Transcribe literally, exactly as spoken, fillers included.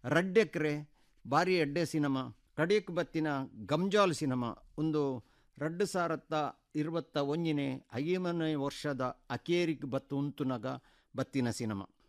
ರಡ್ಡೆಕ್ರೆ ಬಾರಿ ಎಡ್ಡೆ ಸಿನಿಮಾ ಕಡಿಯಕ್ ಬತ್ತಿನ ಗಮ್ಜಾಲ್ ಸಿನಿಮಾ ಒಂದು ರಡ್ಡು ಸಾರತ್ತ ಇರುವತ್ತ ಒಂಜಿನೆ ಐಮನೇ ವರ್ಷದ ಅಕೇರಿಕ್ ಬತ್ತು ಉಂತುನಗ ಬತ್ತಿನ ಸಿನಿಮಾ